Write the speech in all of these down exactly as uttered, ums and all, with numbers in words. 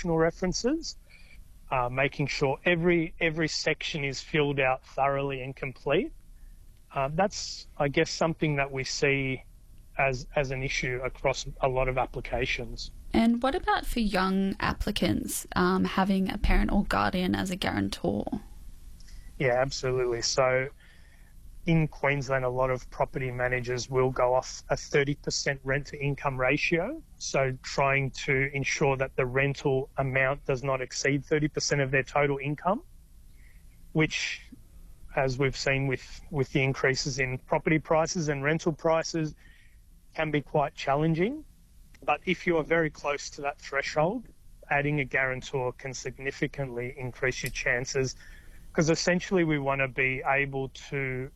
professional references, uh, making sure every every section is filled out thoroughly and complete. Uh, that's, I guess, something that we see as as an issue across a lot of applications. And what about for young applicants, um, having a parent or guardian as a guarantor? Yeah, absolutely. So in Queensland, a lot of property managers will go off a thirty percent rent to income ratio. So trying to ensure that the rental amount does not exceed thirty percent of their total income, which, as we've seen with, with the increases in property prices and rental prices, can be quite challenging. But if you are very close to that threshold, adding a guarantor can significantly increase your chances, because essentially we want to be able to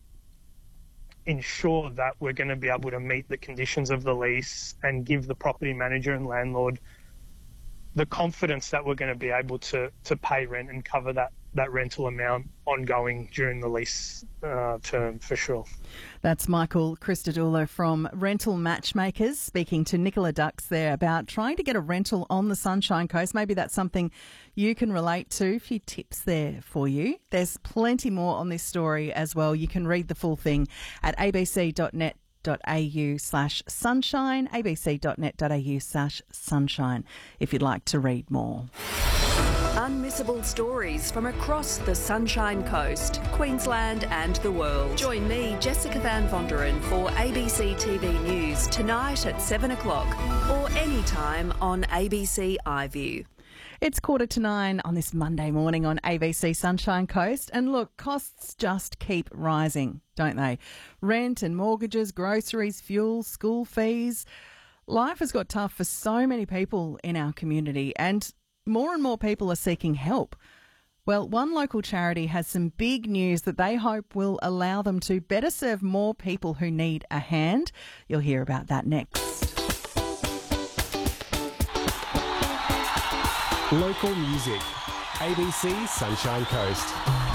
ensure that we're going to be able to meet the conditions of the lease and give the property manager and landlord the confidence that we're going to be able to, to pay rent and cover that, that rental amount ongoing during the lease uh, term, for sure. That's Michael Christodoulou from Rental Matchmakers speaking to Nicola Dux there about trying to get a rental on the Sunshine Coast. Maybe that's something you can relate to. A few tips there for you. There's plenty more on this story as well. You can read the full thing at abc.net.au slash sunshine, abc.net.au slash sunshine if you'd like to read more. Unmissable stories from across the Sunshine Coast, Queensland and the world. Join me, Jessica Van Vonderen, for A B C T V News tonight at seven o'clock or anytime on A B C iView. It's quarter to nine on this Monday morning on A B C Sunshine Coast. And look, costs just keep rising, don't they? Rent and mortgages, groceries, fuel, school fees. Life has got tough for so many people in our community, and more and more people are seeking help. Well, one local charity has some big news that they hope will allow them to better serve more people who need a hand. You'll hear about that next. Local music. A B C Sunshine Coast.